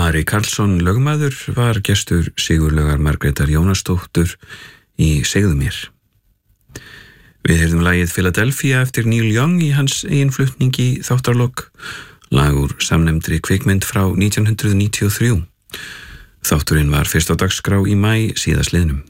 Ari Karlsson lögmaður var gestur Sigurlaugar Margrétar Jónasdóttur í Segðu mér. Við heyrðum lagið Philadelphia eftir Neil Young í hans eigin flutningi þáttarlokk, lag úr samnefndri kvikmynd frá 1993. Þátturinn var fyrst á dagskrá í maí síðastliðnum.